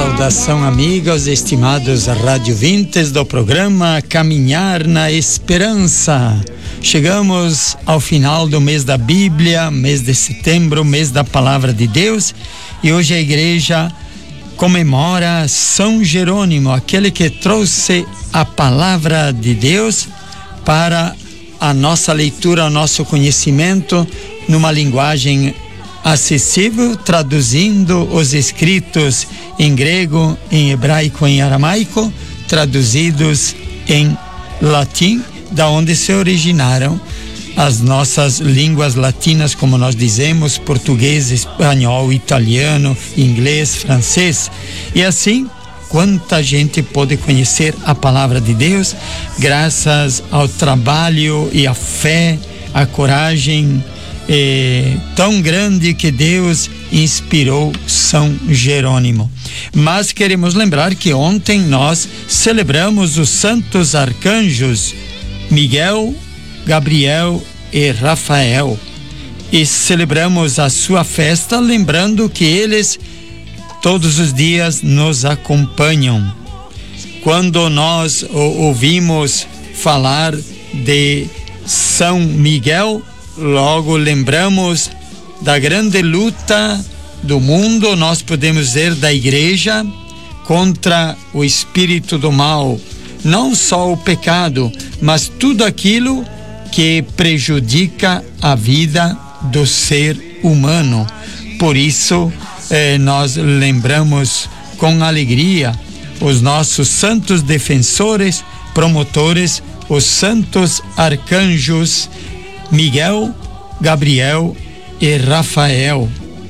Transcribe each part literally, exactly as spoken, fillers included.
saudação, amigos, estimados radiovintes do programa Caminhar na Esperança. Chegamos ao final do mês da Bíblia, mês de setembro, mês da Palavra de Deus, e hoje a igreja comemora São Jerônimo, aquele que trouxe a Palavra de Deus para a nossa leitura, o nosso conhecimento, numa linguagem acessível, traduzindo os escritos em grego, em hebraico, em aramaico, traduzidos em latim, da onde se originaram as nossas línguas latinas, como nós dizemos, português, espanhol, italiano, inglês, francês. E assim, quanta gente pôde conhecer a palavra de Deus graças ao trabalho e à fé, à coragem É, tão grande que Deus inspirou São Jerônimo. Mas queremos lembrar que ontem nós celebramos os santos arcanjos Miguel, Gabriel e Rafael, e celebramos a sua festa lembrando que eles todos os dias nos acompanham. Quando nós ouvimos falar de São Miguel, logo lembramos da grande luta do mundo, nós podemos dizer da igreja, contra o espírito do mal, não só o pecado, mas tudo aquilo que prejudica a vida do ser humano. Por isso eh, nós lembramos com alegria os nossos santos defensores, promotores, os santos arcanjos Miguel, Gabriel e Rafael.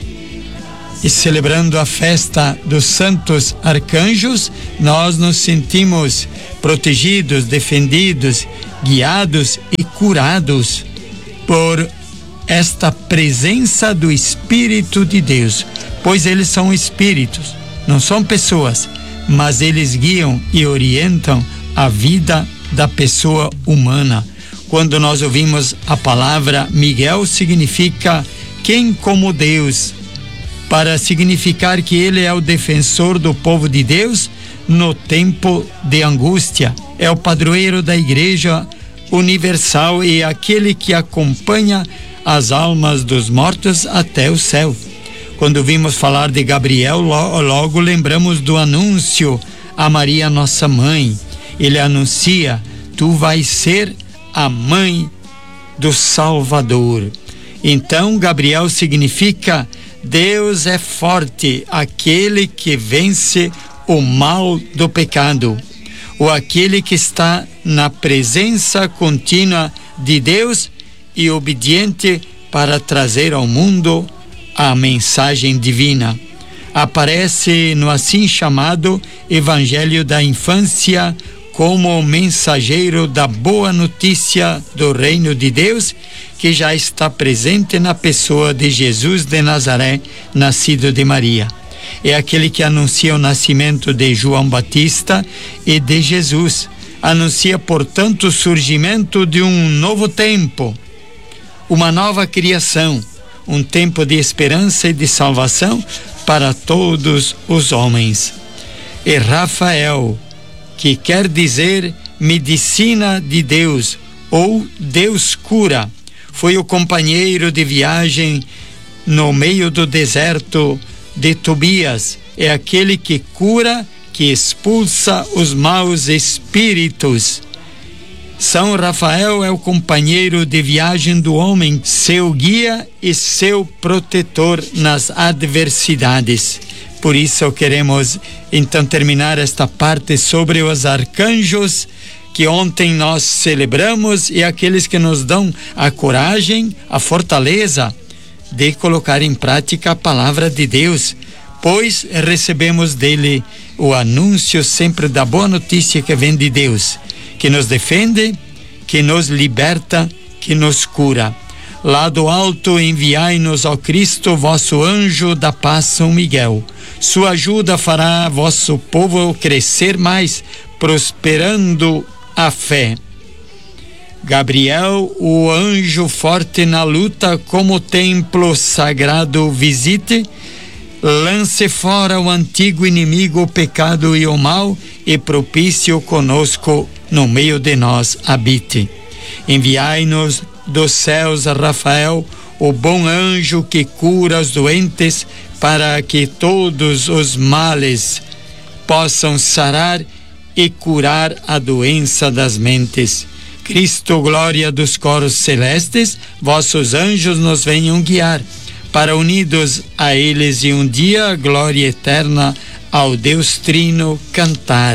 E celebrando a festa dos santos arcanjos, nós nos sentimos protegidos, defendidos, guiados e curados por esta presença do Espírito de Deus, pois eles são espíritos, não são pessoas, mas eles guiam e orientam a vida da pessoa humana. Quando nós ouvimos a palavra Miguel, significa quem como Deus, para significar que ele é o defensor do povo de Deus no tempo de angústia. É o padroeiro da igreja universal e aquele que acompanha as almas dos mortos até o céu. Quando vimos falar de Gabriel, logo lembramos do anúncio a Maria, nossa mãe. Ele anuncia: tu vais ser a mãe do Salvador. Então Gabriel significa Deus é forte, aquele que vence o mal do pecado, ou aquele que está na presença contínua de Deus e obediente para trazer ao mundo a mensagem divina. Aparece no assim chamado Evangelho da Infância como o mensageiro da boa notícia do reino de Deus, que já está presente na pessoa de Jesus de Nazaré, nascido de Maria. É aquele que anuncia o nascimento de João Batista e de Jesus. Anuncia, portanto, o surgimento de um novo tempo, uma nova criação, um tempo de esperança e de salvação para todos os homens. E Rafael, que quer dizer medicina de Deus ou Deus cura, foi o companheiro de viagem no meio do deserto de Tobias. É aquele que cura, que expulsa os maus espíritos. São Rafael é o companheiro de viagem do homem, seu guia e seu protetor nas adversidades. Por isso queremos então terminar esta parte sobre os arcanjos que ontem nós celebramos e aqueles que nos dão a coragem, a fortaleza de colocar em prática a palavra de Deus, pois recebemos dele o anúncio sempre da boa notícia que vem de Deus, que nos defende, que nos liberta, que nos cura. Lá do alto enviai-nos ao Cristo, vosso anjo da paz, São Miguel. Sua ajuda fará vosso povo crescer mais, prosperando a fé. Gabriel, o anjo forte na luta, como templo sagrado visite, lance fora o antigo inimigo, o pecado e o mal, e propício conosco no meio de nós habite. Enviai-nos dos céus a Rafael, o bom anjo que cura os doentes, para que todos os males possam sarar e curar a doença das mentes. Cristo, glória dos coros celestes, vossos anjos nos venham guiar, para unidos a eles e um dia glória eterna ao Deus Trino cantar.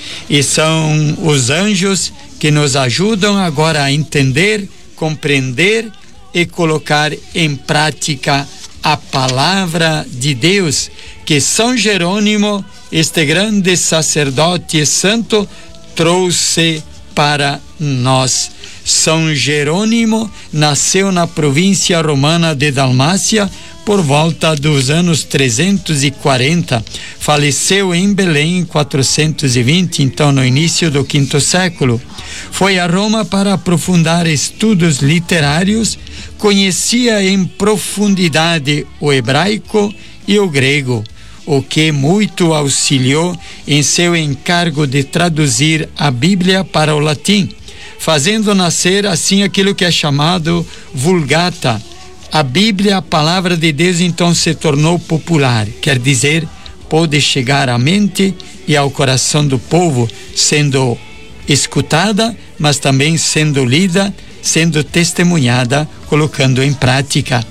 E são os anjos que nos ajudam agora a entender, compreender e colocar em prática a palavra de Deus, que São Jerônimo, este grande sacerdote e santo, trouxe para nós. São Jerônimo nasceu na província romana de Dalmácia por volta dos anos trezentos e quarenta. Faleceu em Belém em quatrocentos e vinte, então no início do quinto século. Foi a Roma para aprofundar estudos literários, conhecia em profundidade o hebraico e o grego, o que muito auxiliou em seu encargo de traduzir a Bíblia para o latim, fazendo nascer assim aquilo que é chamado Vulgata. A Bíblia, a palavra de Deus, então se tornou popular, quer dizer, pôde chegar à mente e ao coração do povo, sendo escutada, mas também sendo lida, sendo testemunhada, colocando em prática.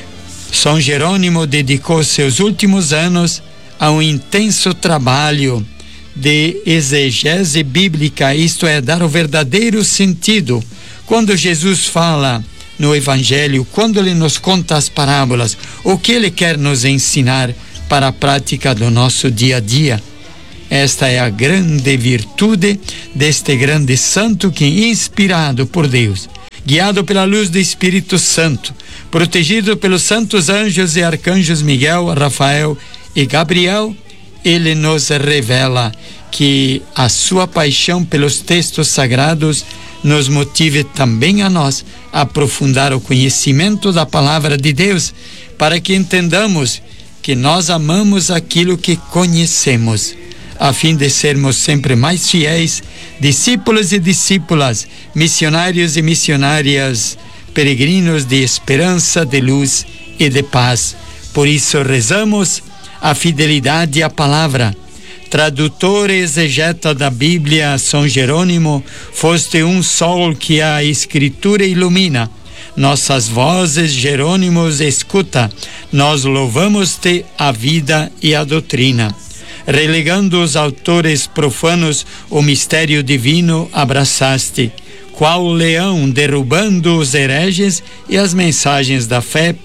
São Jerônimo dedicou seus últimos anos a um intenso trabalho de exegese bíblica, isto é, dar o verdadeiro sentido. Quando Jesus fala no Evangelho, quando ele nos conta as parábolas, o que ele quer nos ensinar para a prática do nosso dia a dia. Esta é a grande virtude deste grande santo que, inspirado por Deus, guiado pela luz do Espírito Santo, protegido pelos santos anjos e arcanjos Miguel, Rafael e Gabriel, ele nos revela que a sua paixão pelos textos sagrados nos motive também a nós a aprofundar o conhecimento da palavra de Deus, para que entendamos que nós amamos aquilo que conhecemos, a fim de sermos sempre mais fiéis, discípulos e discípulas, missionários e missionárias, peregrinos de esperança, de luz e de paz. Por isso rezamos a fidelidade à palavra. Tradutor e exegeta da Bíblia, São Jerônimo, foste um sol que a Escritura ilumina. Nossas vozes, Jerônimos, escuta. Nós louvamos-te a vida e a doutrina. Relegando os autores profanos, o mistério divino abraçaste. Qual leão derrubando os hereges e as mensagens da fé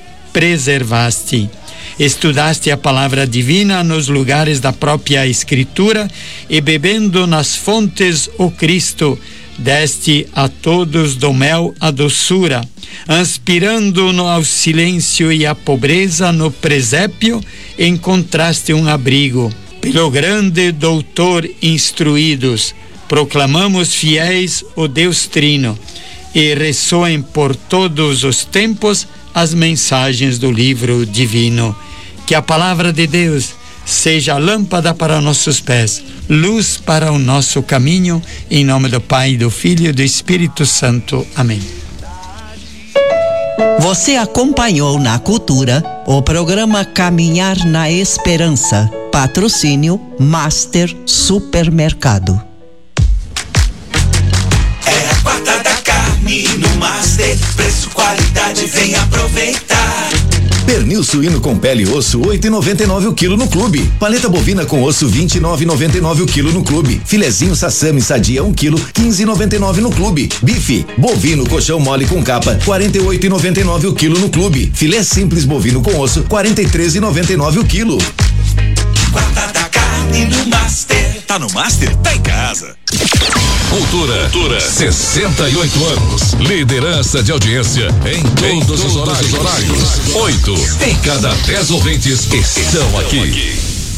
preservaste. Estudaste a palavra divina nos lugares da própria Escritura e, bebendo nas fontes o Cristo, deste a todos do mel a doçura, aspirando-no ao silêncio e à pobreza, no presépio encontraste um abrigo. Pelo grande doutor instruídos, proclamamos fiéis o Deus Trino, e ressoem por todos os tempos as mensagens do livro divino. Que a palavra de Deus seja lâmpada para nossos pés, luz para o nosso caminho, em nome do Pai, do Filho e do Espírito Santo. Amém. Você acompanhou na Cultura o programa Caminhar na Esperança. Patrocínio Master Supermercado. É a quarta da carne no Master. Preço, qualidade, vem aproveitar. Pernil suíno com pele e osso, oito e noventa e nove o quilo no clube. Paleta bovina com osso, vinte e nove e noventa e nove o quilo no clube. Filezinho sassami sadia um quilo, quinze e noventa e nove no clube. Bife bovino colchão mole com capa, quarenta e oito e noventa e nove o quilo no clube. Filé simples bovino com osso, quarenta e três e noventa e nove o quilo. Quarta da carne no Master. Tá no Master? Tá em casa. Cultura, Cultura, sessenta e oito anos. Liderança de audiência em todos, em todos os horários. horários. Oito em cada dez ouvintes estão aqui.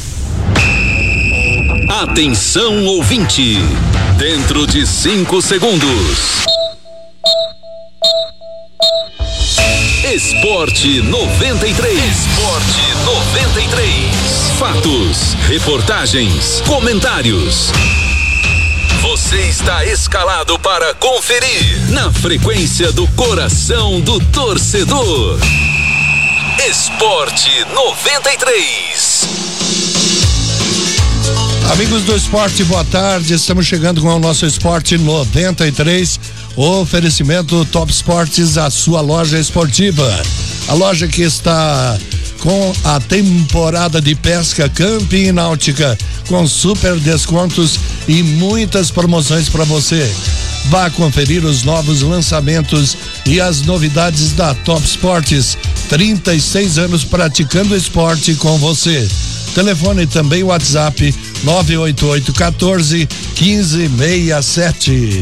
Atenção, ouvinte. Dentro de cinco segundos. Esporte noventa e três. Esporte noventa e três. Fatos, reportagens, comentários. Você está escalado para conferir na frequência do coração do torcedor. Esporte noventa e três. Amigos do esporte, boa tarde. Estamos chegando com o nosso Esporte noventa e três. Oferecimento Top Esportes, a sua loja esportiva. A loja que está com a temporada de pesca Camping Náutica, com super descontos e muitas promoções para você. Vá conferir os novos lançamentos e as novidades da Top Esportes. trinta e seis anos praticando esporte com você. Telefone também o WhatsApp nove oito oito um quatro um cinco seis sete.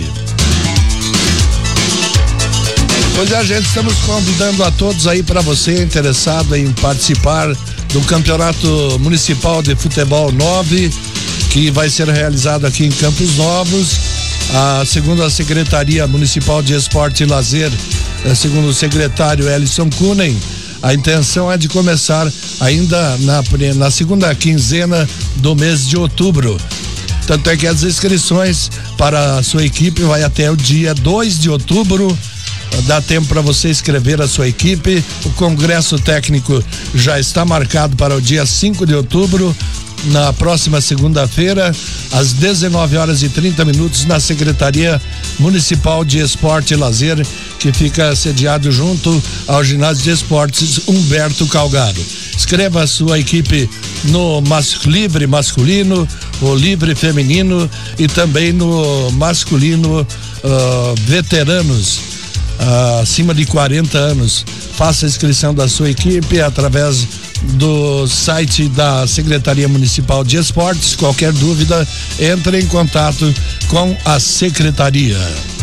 Pois é, gente, estamos convidando a todos aí, para você interessado em participar do Campeonato Municipal de Futebol nove, que vai ser realizado aqui em Campos Novos. A, segundo a Secretaria Municipal de Esporte e Lazer, segundo o secretário Ellison Kunen, a intenção é de começar ainda na, na segunda quinzena do mês de outubro. Tanto é que as inscrições para a sua equipe vai até o dia dois de outubro. Dá tempo para você escrever a sua equipe. O congresso técnico já está marcado para o dia cinco de outubro, na próxima segunda-feira, às dezenove horas e trinta minutos, na Secretaria Municipal de Esporte e Lazer, que fica sediado junto ao Ginásio de Esportes Humberto Calgado. Escreva a sua equipe no mas, livre masculino, o livre feminino e também no masculino uh, veteranos, uh, acima de quarenta anos. Faça a inscrição da sua equipe através do site da Secretaria Municipal de Esportes. Qualquer dúvida, entre em contato com a Secretaria.